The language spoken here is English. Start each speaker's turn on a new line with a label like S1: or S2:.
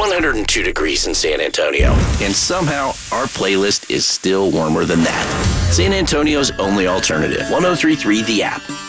S1: 102 degrees in San Antonio. And somehow, our playlist is still warmer than that. San Antonio's only alternative, 103.3 The App.